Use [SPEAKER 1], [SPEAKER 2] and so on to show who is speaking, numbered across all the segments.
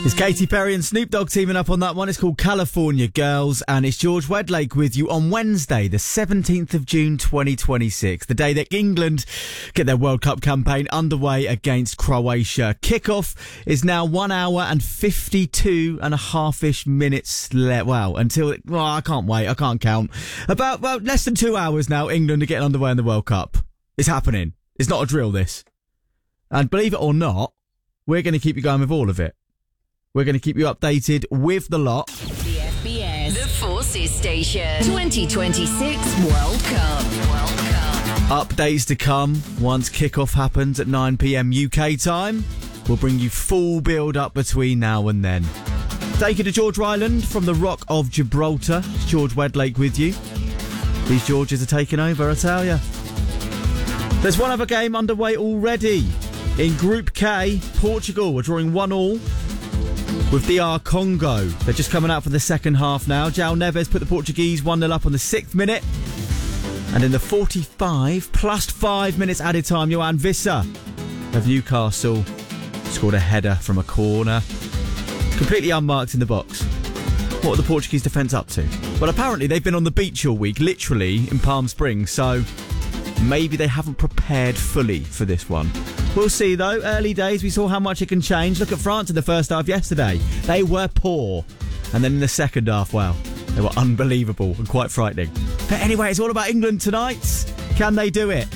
[SPEAKER 1] It's Katy Perry and Snoop Dogg teaming up on that one. It's called California Girls, and it's George Wedlake with you on Wednesday, the 17th of June 2026, the day that England get their World Cup campaign underway against Croatia. Kickoff is now 1 hour and 52 and a half-ish minutes left. Wow, I can't wait, I can't count. About less than 2 hours now, England are getting underway in the World Cup. It's happening. It's not a drill, this. And believe it or not, we're going to keep you going with all of it. We're going to keep you updated with the lot.
[SPEAKER 2] The FBS, the Forces Station, 2026 World Cup.
[SPEAKER 1] Updates to come once kickoff happens at 9 p.m. UK time. We'll bring you full build-up between now and then. Take you to George Island from the Rock of Gibraltar. It's George Wedlake with you. These Georges are taking over, I tell you. There's one other game underway already. In Group K, Portugal are drawing 1-1 with DR Congo. They're just coming out for the second half now. João Neves put the Portuguese 1-0 up on the 6th minute. And in the 45 plus 5 minutes added time, Johan Visser of Newcastle scored a header from a corner. Completely unmarked in the box. What are the Portuguese defence up to? Well, apparently they've been on the beach all week, literally in Palm Springs, so maybe they haven't prepared fully for this one. We'll see, though. Early days, we saw how much it can change. Look at France in the first half yesterday. They were poor. And then in the second half, well, they were unbelievable and quite frightening. But anyway, it's all about England tonight. Can they do it?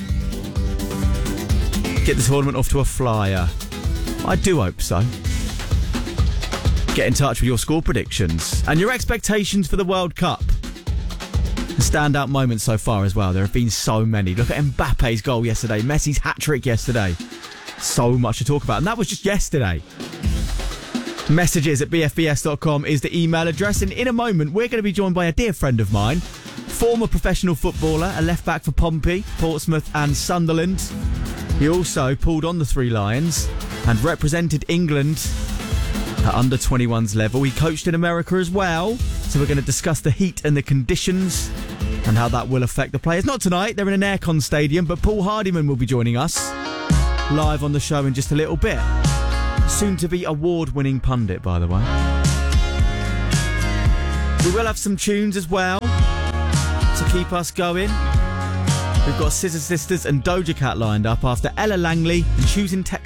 [SPEAKER 1] Get the tournament off to a flyer. I do hope so. Get in touch with your score predictions and your expectations for the World Cup. Standout moments so far as well. There have been so many. Look at Mbappe's goal yesterday. Messi's hat-trick yesterday. So much to talk about. And that was just yesterday. Messages at bfbs.com is the email address. And in a moment, we're going to be joined by a dear friend of mine, former professional footballer, a left-back for Pompey, Portsmouth and Sunderland. He also pulled on the Three Lions and represented England at under-21s level. He coached in America as well. So we're going to discuss the heat and the conditions and how that will affect the players. Not tonight, they're in an aircon stadium, but Paul Hardiman will be joining us live on the show in just a little bit. Soon to be award-winning pundit, by the way. We will have some tunes as well to keep us going. We've got Scissor Sisters and Doja Cat lined up after Ella Langley and Choosing Tech